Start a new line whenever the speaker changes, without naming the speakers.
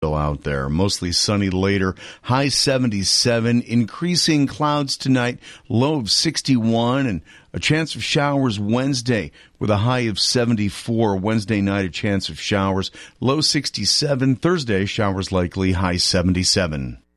out there. Mostly sunny later, high 77, increasing clouds tonight, low of 61, and a chance of showers Wednesday with a high of 74. Wednesday night, a chance of showers, low 67. Thursday, showers likely, high 77.